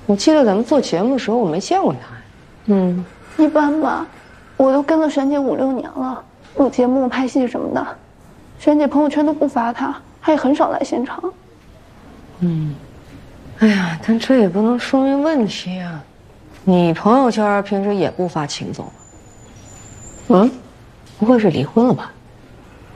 我记得咱们做节目的时候，我没见过他。 一般吧，我都跟了璇姐5、6年了，录节目、拍戏什么的，璇姐朋友圈都不发他，他也很少来现场。 哎呀，但这也不能说明问题啊。你朋友圈平时也不发秦总？不会是离婚了吧？